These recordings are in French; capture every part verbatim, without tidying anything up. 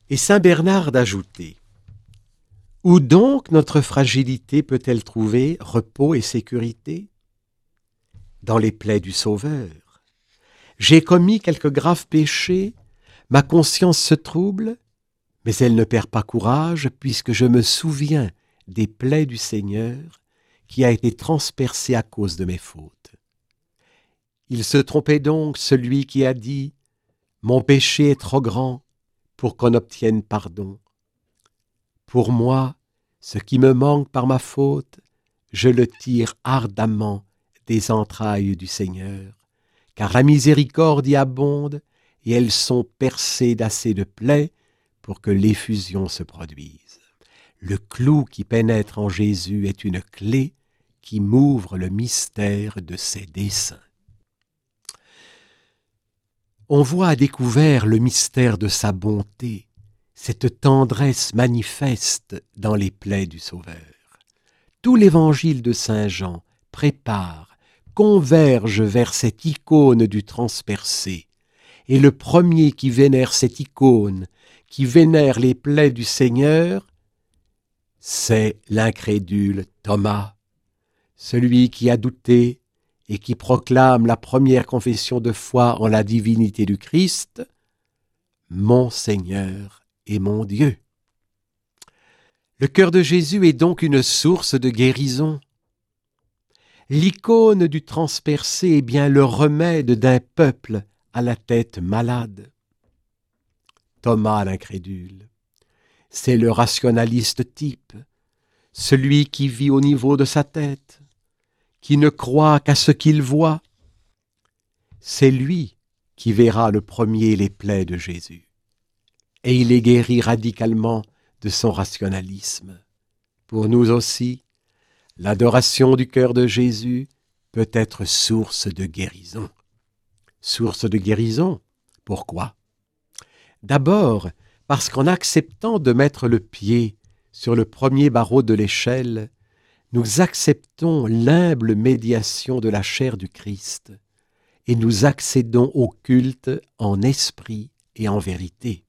Et saint Bernard d'ajouter: où donc notre fragilité peut-elle trouver repos et sécurité? Dans les plaies du Sauveur. J'ai commis quelque grave péché, ma conscience se trouble, mais elle ne perd pas courage, puisque je me souviens des plaies du Seigneur, qui a été transpercé à cause de mes fautes. Il se trompait donc celui qui a dit: mon péché est trop grand pour qu'on obtienne pardon. Pour moi, ce qui me manque par ma faute, je le tire ardemment des entrailles du Seigneur, car la miséricorde y abonde, et elles sont percées d'assez de plaies pour que l'effusion se produise. Le clou qui pénètre en Jésus est une clé qui m'ouvre le mystère de ses desseins. On voit à découvert le mystère de sa bonté, cette tendresse manifeste dans les plaies du Sauveur. Tout l'évangile de saint Jean prépare, converge vers cette icône du transpercé. Et le premier qui vénère cette icône, qui vénère les plaies du Seigneur, c'est l'incrédule Thomas, celui qui a douté et qui proclame la première confession de foi en la divinité du Christ: mon Seigneur et mon Dieu. Le cœur de Jésus est donc une source de guérison. L'icône du transpercé est bien le remède d'un peuple à la tête malade. Thomas l'incrédule, c'est le rationaliste type, celui qui vit au niveau de sa tête, qui ne croit qu'à ce qu'il voit. C'est lui qui verra le premier les plaies de Jésus, et il est guéri radicalement de son rationalisme. Pour nous aussi, l'adoration du cœur de Jésus peut être source de guérison. Source de guérison, pourquoi? D'abord, parce qu'en acceptant de mettre le pied sur le premier barreau de l'échelle, nous acceptons l'humble médiation de la chair du Christ et nous accédons au culte en esprit et en vérité.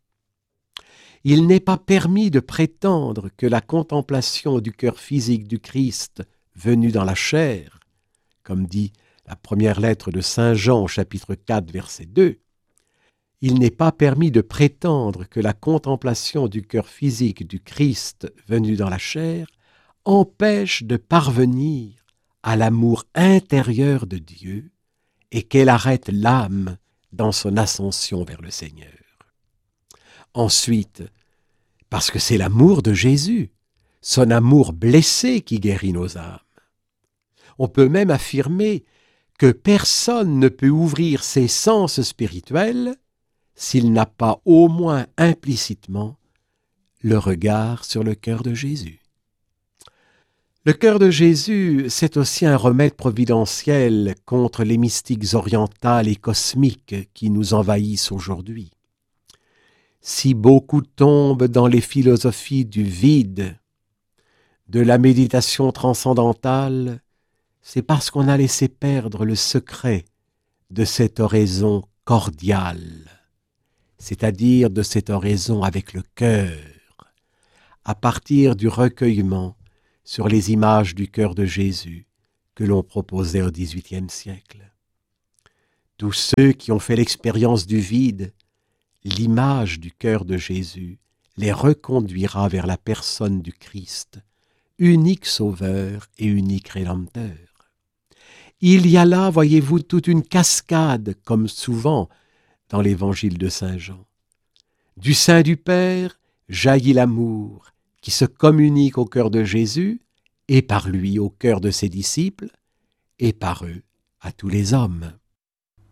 Il n'est pas permis de prétendre que la contemplation du cœur physique du Christ venu dans la chair, comme dit la première lettre de saint Jean au chapitre quatre, verset deux, il n'est pas permis de prétendre que la contemplation du cœur physique du Christ venu dans la chair empêche de parvenir à l'amour intérieur de Dieu et qu'elle arrête l'âme dans son ascension vers le Seigneur. Ensuite, parce que c'est l'amour de Jésus, son amour blessé qui guérit nos âmes. On peut même affirmer que personne ne peut ouvrir ses sens spirituels s'il n'a pas au moins implicitement le regard sur le cœur de Jésus. Le cœur de Jésus, c'est aussi un remède providentiel contre les mystiques orientales et cosmiques qui nous envahissent aujourd'hui. Si beaucoup tombent dans les philosophies du vide, de la méditation transcendantale, c'est parce qu'on a laissé perdre le secret de cette oraison cordiale, c'est-à-dire de cette oraison avec le cœur, à partir du recueillement sur les images du cœur de Jésus que l'on proposait au dix-huitième siècle. Tous ceux qui ont fait l'expérience du vide, l'image du cœur de Jésus les reconduira vers la personne du Christ, unique sauveur et unique rédempteur. Il y a là, voyez-vous, toute une cascade, comme souvent dans l'évangile de saint Jean. Du sein du Père jaillit l'amour qui se communique au cœur de Jésus et par lui au cœur de ses disciples et par eux à tous les hommes.